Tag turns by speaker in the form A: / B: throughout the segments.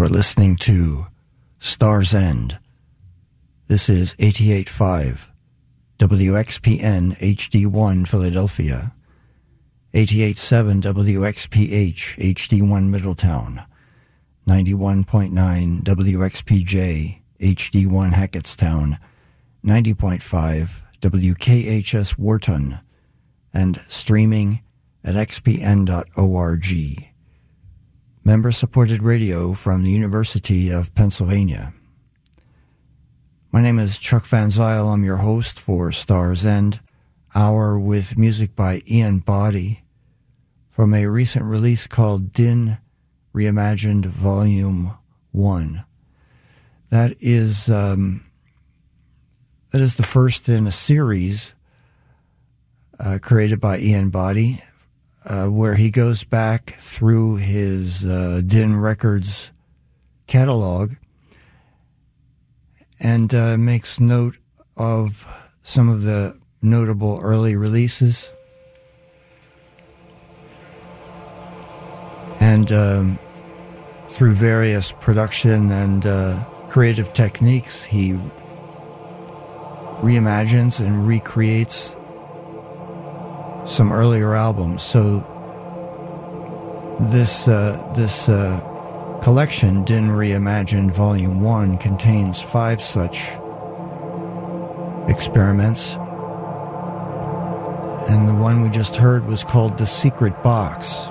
A: You are listening to Star's End. This is 88.5 WXPN HD1 Philadelphia, 88.7 WXPH HD1 Middletown, 91.9 WXPJ HD1 Hackettstown, 90.5 WKHS Wharton, and streaming at xpn.org. Member-supported radio from the University of Pennsylvania. My name is Chuck Van Zyl. I'm your host for Star's End, hour with music by Ian Boddy from a recent release called Din Reimagined Volume 1. That is the first in a series created by Ian Boddy, where he goes back through his Din Records catalog and makes note of some of the notable early releases. And through various production and creative techniques, he reimagines and recreates some earlier albums. So this collection, Din Reimagined Volume 1, contains 5 such experiments. And the one we just heard was called The Secret Box,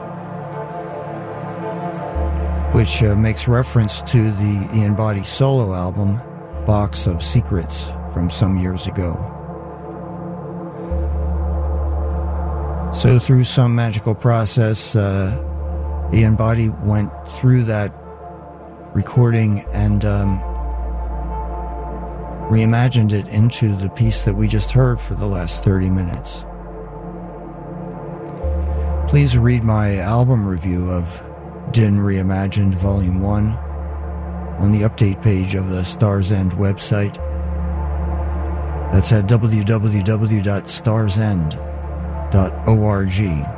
A: which makes reference to the Ian Boddy solo album, Box of Secrets, from some years ago. So through some magical process, Ian Boddy went through that recording and reimagined it into the piece that we just heard for the last 30 minutes. Please read my album review of Din Reimagined Volume 1 on the update page of the Star's End website. That's at www.starsend.org.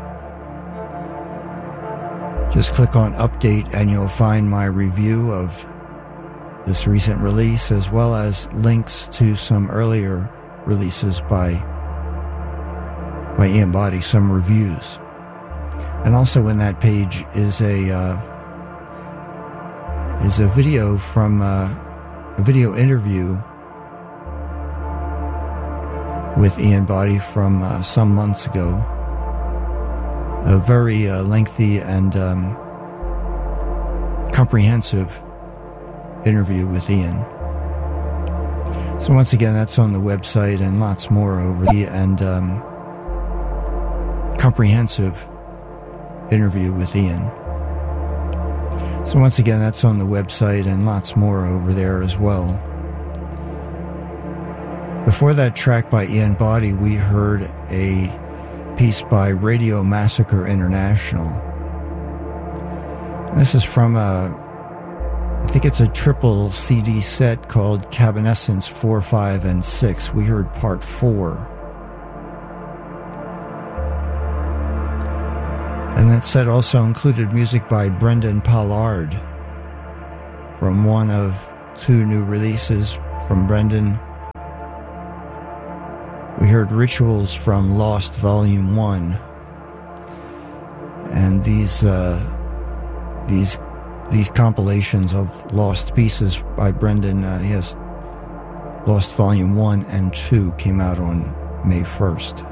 A: Just click on Update and you'll find my review of this recent release, as well as links to some earlier releases by Ian Boddy, some reviews. And also in that page is a video from a video interview with Ian Boddy from some months ago. A very lengthy and comprehensive interview with Ian. So once again, that's on the website, and lots more over the comprehensive interview with Ian. So once again, that's on the website, and lots more over there as well. Before that track by Ian Boddy, we heard a piece by Radio Massacre International. This is from I think it's a triple CD set called Cabinescence 4, 5, and 6. We heard part 4. And that set also included music by Brendan Pollard from one of 2 new releases from Brendan. We heard Rituals from Lost Volume 1. And these compilations of lost pieces by Brendan, he has Lost Volume 1 and 2 came out on May 1st.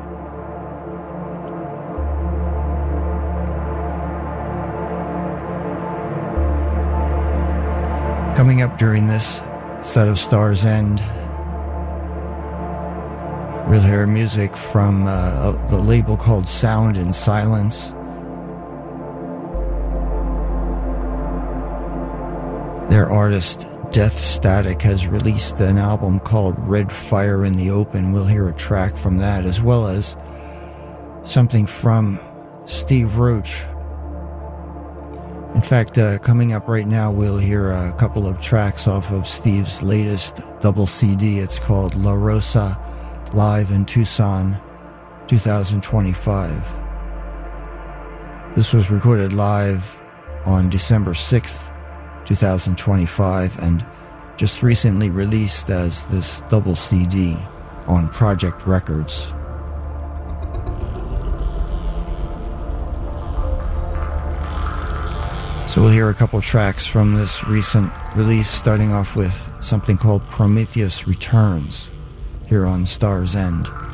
A: Coming up during this set of Star's End, we'll hear music from the label called Sound in Silence. Their artist, Death Static, has released an album called Red Fire in the Open. We'll hear a track from that, as well as something from Steve Roach. In fact, coming up right now, we'll hear a couple of tracks off of Steve's latest double CD. It's called La Rosa Live in Tucson 2025. This was recorded live on December 6th, 2025, and just recently released as this double CD on Project Records. So we'll hear a couple tracks from this recent release, starting off with something called Prometheus Returns here on Star's End.